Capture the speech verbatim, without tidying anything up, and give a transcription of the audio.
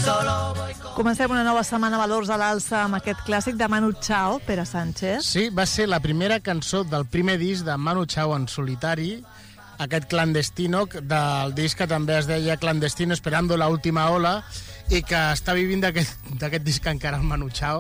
Comencem una nova setmana Valors a l'alça amb aquest clàssic de Manu Chao, Pere Sánchez. Sí, va ser la primera cançó del primer disc de Manu Chao en solitari, aquest Clandestino, del disc que també es deia Clandestino Esperando la Última Ola, i que està vivint d'aquest disc encara el Manu Chao.